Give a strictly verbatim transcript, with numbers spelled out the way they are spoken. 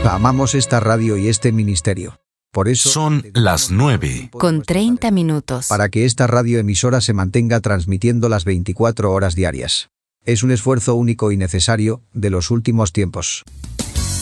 Amamos esta radio y este ministerio. Por eso Son las nueve. Con treinta minutos. para que esta radioemisora se mantenga transmitiendo las veinticuatro horas diarias. Es un esfuerzo único y necesario de los últimos tiempos.